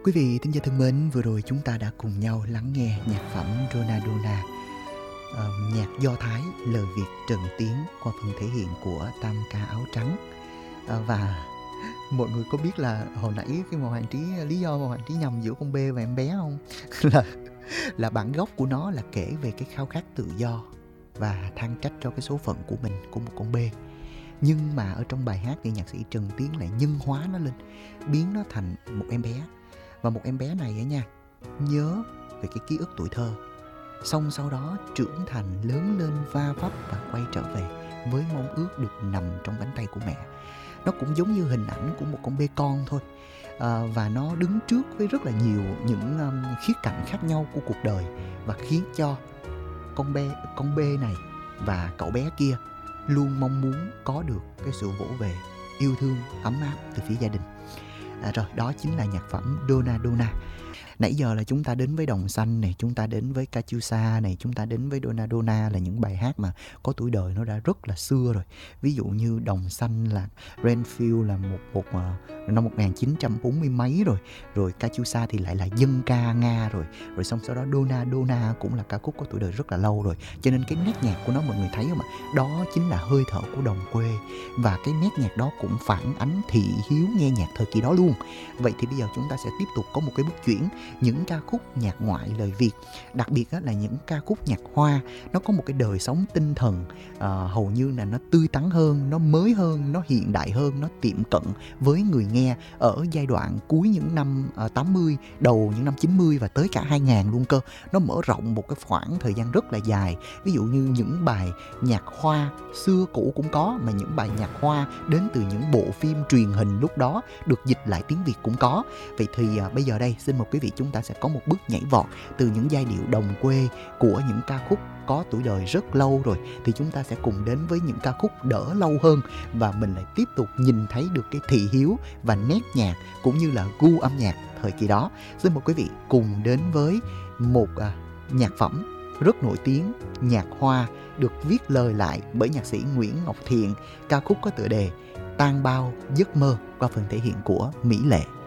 Quý vị thính giả thân mến, vừa rồi chúng ta đã cùng nhau lắng nghe nhạc phẩm Donna Donna, nhạc Do Thái, lời Việt Trần Tiến qua phần thể hiện của Tam Ca Áo Trắng. Và mọi người có biết là hồi nãy khi mà Hoàng Trí, lý do mà Hoàng Trí nhầm giữa con bê và em bé không? là bản gốc của nó là kể về cái khao khát tự do và than trách cho cái số phận của mình, của một con bê. Nhưng mà ở trong bài hát thì nhạc sĩ Trần Tiến lại nhân hóa nó lên, biến nó thành một em bé. Và một em bé này á nha, nhớ về cái ký ức tuổi thơ, xong sau đó trưởng thành, lớn lên, va vấp và quay trở về với mong ước được nằm trong cánh tay của mẹ. Nó cũng giống như hình ảnh của một con bê con thôi. Và nó đứng trước với rất là nhiều những khía cạnh khác nhau của cuộc đời, và khiến cho con bê này và cậu bé kia luôn mong muốn có được cái sự vỗ về, yêu thương, ấm áp từ phía gia đình. Rồi, đó chính là nhạc phẩm Donna Donna. Nãy giờ là chúng ta đến với Đồng Xanh này, chúng ta đến với Katyusha này, chúng ta đến với Donna Donna, là những bài hát mà có tuổi đời nó đã rất là xưa rồi. Ví dụ như Đồng Xanh là Renfield là một năm 1940 mấy rồi. Rồi Katyusha thì lại là dân ca Nga rồi. Rồi xong sau đó Donna Donna cũng là ca khúc có tuổi đời rất là lâu rồi. Cho nên cái nét nhạc của nó mọi người thấy không ạ? Đó chính là hơi thở của đồng quê. Và cái nét nhạc đó cũng phản ánh thị hiếu nghe nhạc thời kỳ đó luôn. Vậy thì bây giờ chúng ta sẽ tiếp tục có một cái bước chuyển, những ca khúc nhạc ngoại lời Việt, đặc biệt là những ca khúc nhạc Hoa. Nó có một cái đời sống tinh thần hầu như là nó tươi tắn hơn, nó mới hơn, nó hiện đại hơn, nó tiệm cận với người nghe ở giai đoạn cuối những năm 80, đầu những năm 90 và tới cả 2000 luôn cơ. Nó mở rộng một cái khoảng thời gian rất là dài. Ví dụ như những bài nhạc Hoa xưa cũ cũng có, mà những bài nhạc Hoa đến từ những bộ phim truyền hình lúc đó được dịch lại tiếng Việt cũng có. Vậy thì bây giờ đây xin mời quý vị, chúng ta sẽ có một bước nhảy vọt từ những giai điệu đồng quê của những ca khúc có tuổi đời rất lâu rồi, thì chúng ta sẽ cùng đến với những ca khúc đỡ lâu hơn, và mình lại tiếp tục nhìn thấy được cái thị hiếu và nét nhạc cũng như là gu âm nhạc thời kỳ đó. Xin mời quý vị cùng đến với một nhạc phẩm rất nổi tiếng, nhạc Hoa, được viết lời lại bởi nhạc sĩ Nguyễn Ngọc Thiện, ca khúc có tựa đề Tan Bao Giấc Mơ qua phần thể hiện của Mỹ Lệ.